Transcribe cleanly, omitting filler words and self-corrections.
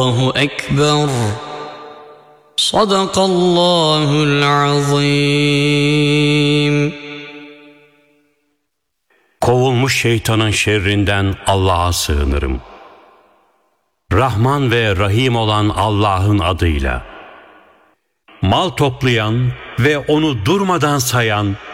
Allahu Ekber. Sadakallahul azim. Kovulmuş şeytanın şerrinden Allah'a sığınırım. Rahman ve Rahim olan Allah'ın adıyla. Mal toplayan ve onu durmadan sayan